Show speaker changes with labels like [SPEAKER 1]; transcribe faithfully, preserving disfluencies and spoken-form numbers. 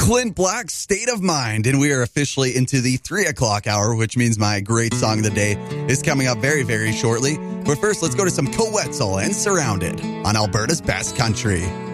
[SPEAKER 1] Clint Black's State of Mind, and we are officially into the three o'clock hour, which means my great song of the day is coming up very, very shortly. But first, let's go to some Coetzel and Surrounded on Alberta's Best Country.